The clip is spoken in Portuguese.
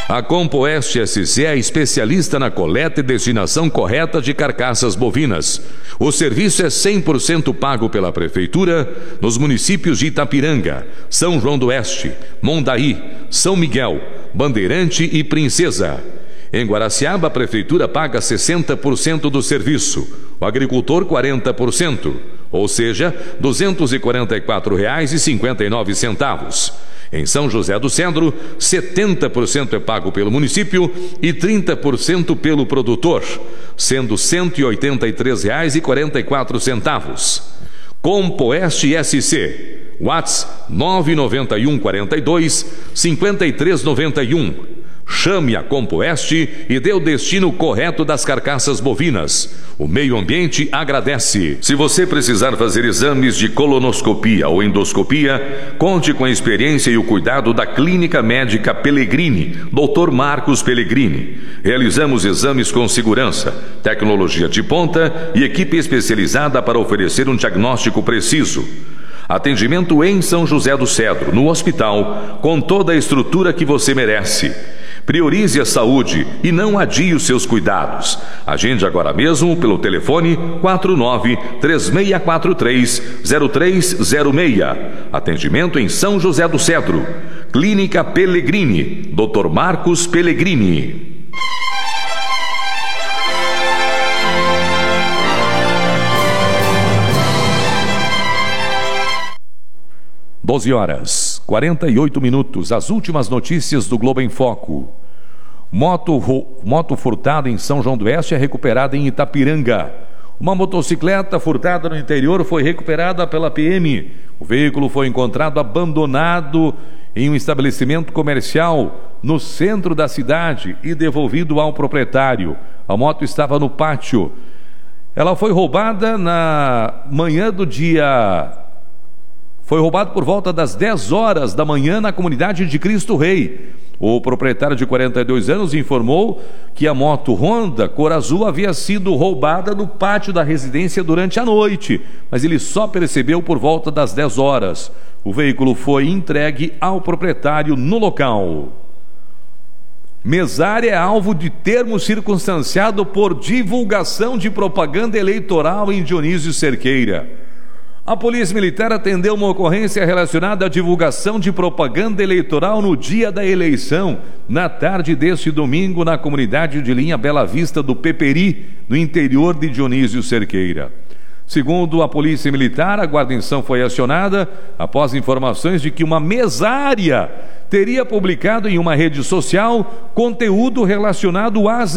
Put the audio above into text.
A Compoeste SC é especialista na coleta e destinação correta de carcaças bovinas. O serviço é 100% pago pela Prefeitura nos municípios de Itapiranga, São João do Oeste, Mondaí, São Miguel, Bandeirante e Princesa. Em Guaraciaba, a Prefeitura paga 60% do serviço, o agricultor 40%, ou seja, R$ 244,59. Em São José do Cedro, 70% é pago pelo município e 30% pelo produtor, sendo R$ 183,44. Compoeste SC, WhatsApp 991 42 5391. Chame a Compoeste e dê o destino correto das carcaças bovinas. O meio ambiente agradece. Se você precisar fazer exames de colonoscopia ou endoscopia, conte com a experiência e o cuidado da Clínica Médica Pellegrini, Dr. Marcos Pellegrini. Realizamos exames com segurança, tecnologia de ponta e equipe especializada para oferecer um diagnóstico preciso. Atendimento em São José do Cedro, no hospital, com toda a estrutura que você merece. Priorize a saúde e não adie os seus cuidados. Agende agora mesmo pelo telefone 49-3643-0306. Atendimento em São José do Cedro. Clínica Pellegrini, Dr. Marcos Pellegrini. 12h48. As últimas notícias do Globo em Foco. Moto furtada em São João do Oeste é recuperada em Itapiranga. Uma motocicleta furtada no interior foi recuperada pela PM. O veículo foi encontrado abandonado em um estabelecimento comercial no centro da cidade e devolvido ao proprietário. A moto estava no pátio. Ela foi roubada na manhã do dia... Foi roubado por volta das 10 horas da manhã na comunidade de Cristo Rei. O proprietário de 42 anos informou que a moto Honda cor azul havia sido roubada no pátio da residência durante a noite, mas ele só percebeu por volta das 10 horas. O veículo foi entregue ao proprietário no local. Mesária é alvo de termo circunstanciado por divulgação de propaganda eleitoral em Dionísio Cerqueira. A Polícia Militar atendeu uma ocorrência relacionada à divulgação de propaganda eleitoral no dia da eleição, na tarde deste domingo, na comunidade de Linha Bela Vista do Peperi, no interior de Dionísio Cerqueira. Segundo a Polícia Militar, a guarnição foi acionada após informações de que uma mesária teria publicado em uma rede social conteúdo relacionado às